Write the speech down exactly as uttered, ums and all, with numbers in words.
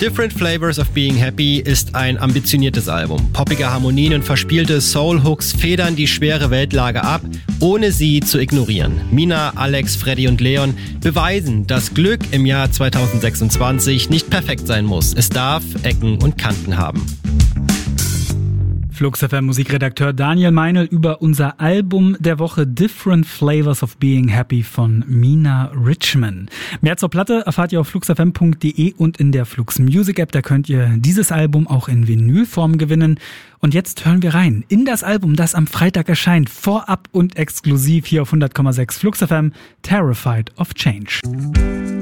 Different Flavors of Being Happy ist ein ambitioniertes Album. Poppige Harmonien und verspielte Soul-Hooks federn die schwere Weltlage ab, ohne sie zu ignorieren. Mina, Alex, Freddy und Leon beweisen, dass Glück im Jahr zweitausendsechsundzwanzig nicht perfekt sein muss. Es darf Ecken und Kanten haben. Flux F M Musikredakteur Daniel Meinl über unser Album der Woche Different Flavors of Being Happy von Mina Richman. Mehr zur Platte erfahrt ihr auf flux f m punkt d e und in der Flux Music App. Da könnt ihr dieses Album auch in Vinylform gewinnen. Und jetzt hören wir rein in das Album, das am Freitag erscheint, vorab und exklusiv hier auf hundert Komma sechs Flux F M, Terrified of Change.